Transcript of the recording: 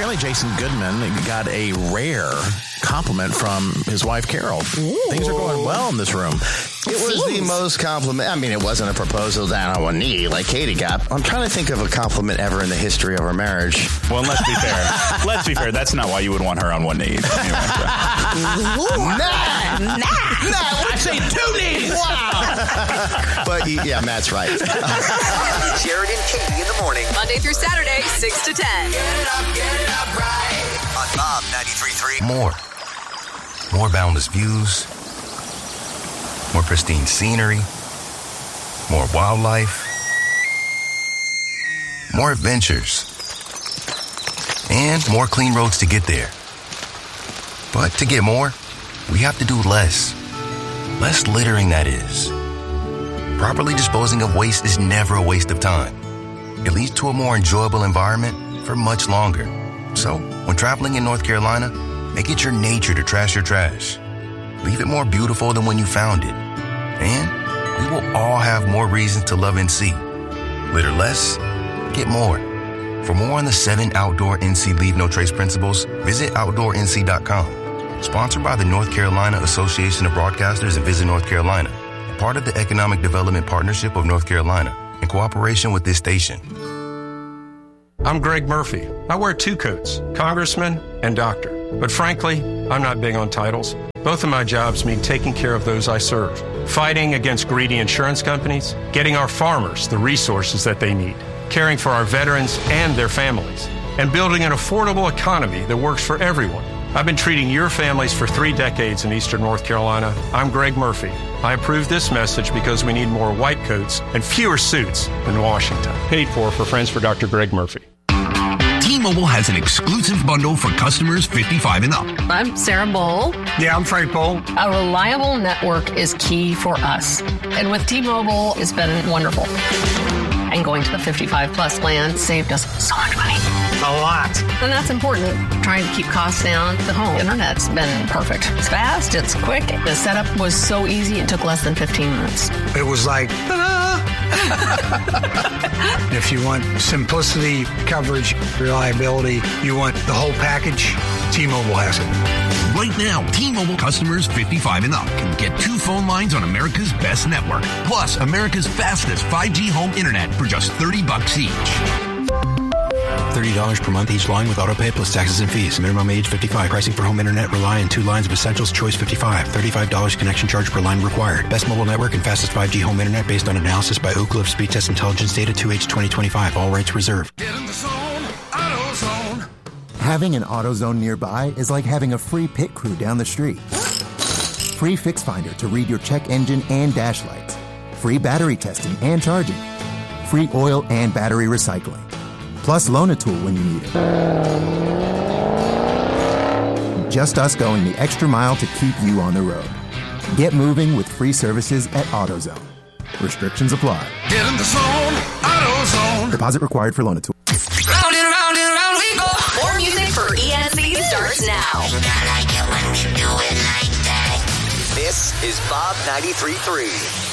apparently Jason Goodman got a rare compliment from his wife, Carol. Ooh. Things are going well in this room. It was the most compliment. I mean, it wasn't a proposal down on one knee like Katie got. I'm trying to think of a compliment ever in the history of our marriage. Well, let's be fair. Let's be fair. That's not why you would want her on one knee. Nah! I'd say 2 knees! Wow! But, yeah, Matt's right. Jared and Katie in the morning. Monday through Saturday, 6 to 10. Get it up right. On Bob 93.3. More boundless views. More pristine scenery. More wildlife. More adventures. And more clean roads to get there. But to get more, we have to do less. Less littering, that is. Properly disposing of waste is never a waste of time. It leads to a more enjoyable environment for much longer. So, when traveling in North Carolina, make it your nature to trash your trash. Leave it more beautiful than when you found it. And we will all have more reasons to love NC. Litter less, get more. For more on the 7 outdoor NC Leave No Trace principles, visit OutdoorNC.com. Sponsored by the North Carolina Association of Broadcasters and Visit North Carolina. Part of the Economic Development Partnership of North Carolina, in cooperation with this station. I'm Greg Murphy. I wear 2 coats, congressman and doctor. But frankly, I'm not big on titles. Both of my jobs mean taking care of those I serve, fighting against greedy insurance companies, getting our farmers the resources that they need, caring for our veterans and their families, and building an affordable economy that works for everyone. I've been treating your families for 3 decades in Eastern North Carolina. I'm Greg Murphy. I approve this message because we need more white coats and fewer suits in Washington. Paid for Friends for Dr. Greg Murphy. T-Mobile has an exclusive bundle for customers 55 and up. I'm Sarah Bowl. Yeah, I'm Frank Bowl. A reliable network is key for us. And with T-Mobile, it's been wonderful. And going to the 55 plus plan saved us so much money. A lot. And that's important. Trying to keep costs down. The home internet's been perfect. It's fast. It's quick. The setup was so easy. It took less than 15 minutes. It was like, ta-da! If you want simplicity, coverage, reliability, you want the whole package, T-Mobile has it. Right now, T-Mobile customers 55 and up can get 2 phone lines on America's best network, plus America's fastest 5G home internet for just $30 each. $30 per month each line with autopay plus taxes and fees. Minimum age 55. Pricing for home internet rely on 2 lines of Essentials Choice 55. $35 connection charge per line required. Best mobile network and fastest 5G home internet based on analysis by Oak Cliff Speed Test Intelligence Data 2H2025. All rights reserved. Get in the zone, AutoZone. Having an AutoZone nearby is like having a free pit crew down the street. Free Fix Finder to read your check engine and dash lights. Free battery testing and charging. Free oil and battery recycling. Plus Loan-A-Tool when you need it. Just us going the extra mile to keep you on the road. Get moving with free services at AutoZone. Restrictions apply. Get in the zone, AutoZone. Deposit required for Loan-A-Tool. Round and round and round we go. More music for ENC starts now. This is Bob 93.3.